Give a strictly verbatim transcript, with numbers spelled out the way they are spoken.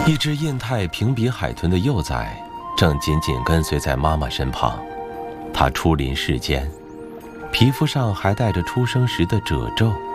一只印太平鼻海豚的幼崽正紧紧跟随在妈妈身旁，它初临世间，皮肤上还带着出生时的褶皱。